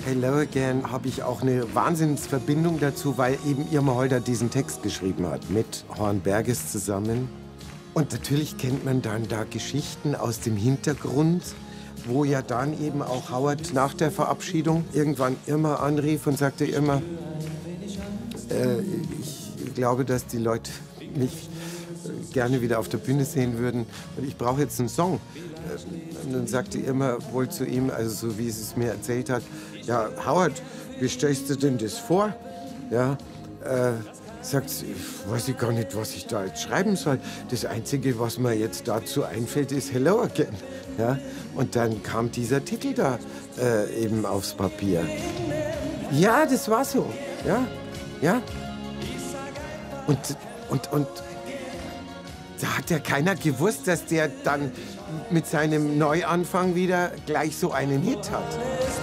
Hello Again habe ich auch eine Wahnsinnsverbindung dazu, weil eben Irma Holder diesen Text geschrieben hat, mit Hornberges zusammen. Und natürlich kennt man dann da Geschichten aus dem Hintergrund, wo ja dann eben auch Howard nach der Verabschiedung irgendwann Irma anrief und sagte, Irma, ich glaube, dass die Leute mich gerne wieder auf der Bühne sehen würden und ich brauche jetzt einen Song. Und dann sagte Irma wohl zu ihm, also so wie sie es mir erzählt hat, ja, Howard, wie stellst du denn das vor? Ja, sagt sie, ich weiß gar nicht, was ich da jetzt schreiben soll. Das Einzige, was mir jetzt dazu einfällt, ist Hello Again. Ja, und dann kam dieser Titel da eben aufs Papier. Ja, das war so. Ja, ja. Und da hat ja keiner gewusst, dass der dann mit seinem Neuanfang wieder gleich so einen Hit hat.